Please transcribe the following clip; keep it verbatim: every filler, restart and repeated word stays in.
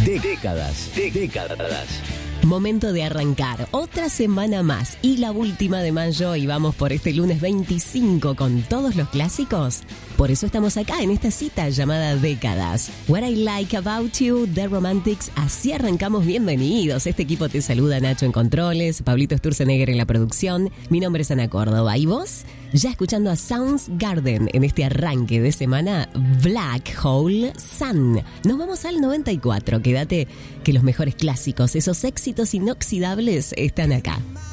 Décadas, décadas. Momento de arrancar otra semana más y la última de mayo y vamos por este lunes veinticinco con todos los clásicos. Por eso estamos acá en esta cita llamada Décadas. What I Like About You, The Romantics. Así arrancamos. Bienvenidos. Este equipo te saluda, Nacho en controles, Pablito Sturzenegger en la producción. Mi nombre es Ana Córdoba. ¿Y vos? Ya escuchando a Soundgarden en este arranque de semana, Black Hole Sun. Nos vamos al noventa y cuatro. Quédate que los mejores clásicos, esos éxitos inoxidables están acá.